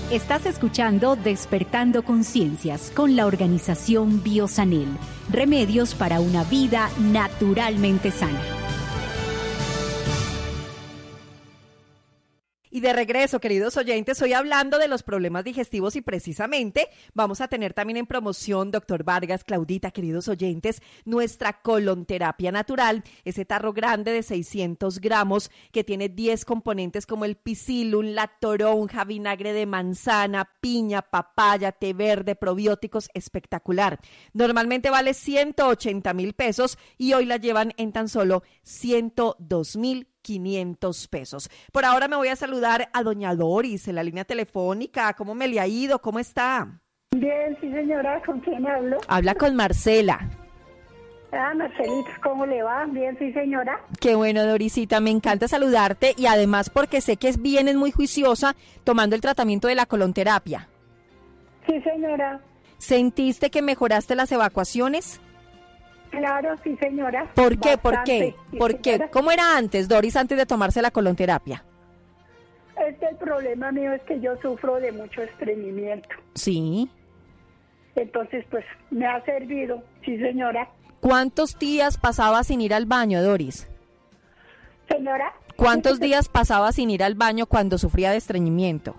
Estás escuchando Despertando Conciencias con la organización Biosanel. Remedios para una vida naturalmente sana. Y de regreso, queridos oyentes, hoy hablando de los problemas digestivos y precisamente vamos a tener también en promoción, doctor Vargas, Claudita, queridos oyentes, nuestra colonterapia natural, ese tarro grande de 600 gramos que tiene 10 componentes como el psyllium, la toronja, vinagre de manzana, piña, papaya, té verde, probióticos, espectacular. Normalmente vale 180,000 pesos y hoy la llevan en tan solo 102,500 pesos. Por ahora me voy a saludar a doña Doris en la línea telefónica. ¿Cómo me le ha ido? ¿Cómo está? Bien, sí señora, ¿con quién hablo? Habla con Marcela. Marcelita, ¿cómo le va? Bien, sí señora. Qué bueno, Dorisita, me encanta saludarte y además porque sé que vienes muy juiciosa tomando el tratamiento de la colonterapia. Sí señora. ¿Sentiste que mejoraste las evacuaciones? Claro, sí señora. ¿Por qué? Bastante, ¿Por qué? sí, ¿Por qué? señora. ¿Cómo era antes, Doris, antes de tomarse la colonterapia? El problema mío es que yo sufro de mucho estreñimiento. Sí. Entonces, pues, me ha servido, sí señora. ¿Cuántos días pasaba sin ir al baño, Doris? Señora. ¿Cuántos días pasaba sin ir al baño cuando sufría de estreñimiento?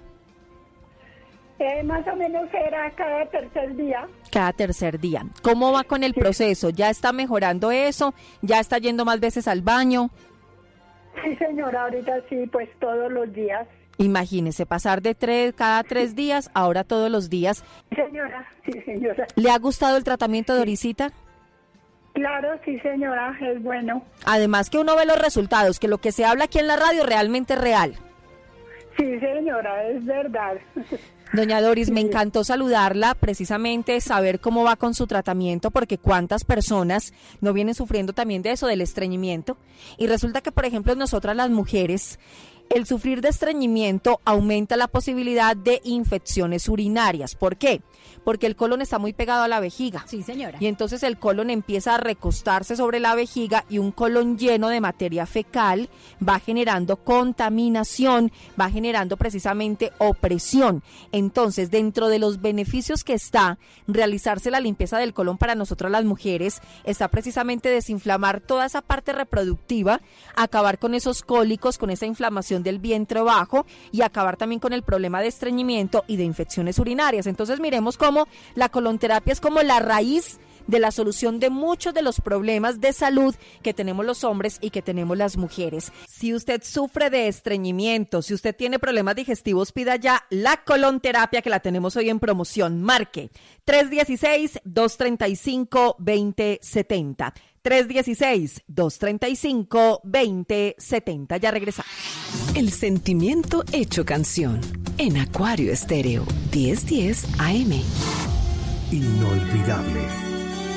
Más o menos era cada tercer día. Cada tercer día. ¿Cómo va con el proceso? ¿Ya está mejorando eso? ¿Ya está yendo más veces al baño? Sí señora, ahorita sí, pues todos los días. Imagínese, pasar de cada 3 días, ahora todos los días. Señora, sí señora. ¿Le ha gustado el tratamiento, Dorisita? Claro, sí señora, es bueno. Además que uno ve los resultados, que lo que se habla aquí en la radio realmente es real. Sí señora, es verdad. Doña Doris, me encantó saludarla, precisamente saber cómo va con su tratamiento, porque cuántas personas no vienen sufriendo también de eso, del estreñimiento. Y resulta que, por ejemplo, nosotras las mujeres, el sufrir de estreñimiento aumenta la posibilidad de infecciones urinarias. ¿Por qué? Porque el colon está muy pegado a la vejiga. Sí, señora. Y entonces el colon empieza a recostarse sobre la vejiga y un colon lleno de materia fecal va generando contaminación, va generando precisamente opresión. Entonces, dentro de los beneficios que está realizarse la limpieza del colon para nosotras las mujeres, está precisamente desinflamar toda esa parte reproductiva, acabar con esos cólicos, con esa inflamación del vientre bajo y acabar también con el problema de estreñimiento y de infecciones urinarias. Entonces, miremos cómo la colonterapia es como la raíz de la solución de muchos de los problemas de salud que tenemos los hombres y que tenemos las mujeres. Si usted sufre de estreñimiento, si usted tiene problemas digestivos, pida ya la colonterapia que la tenemos hoy en promoción. Marque 316-235-2070. 316-235-2070. Ya regresamos. El sentimiento hecho canción en Acuario Estéreo 1010 AM. Inolvidable.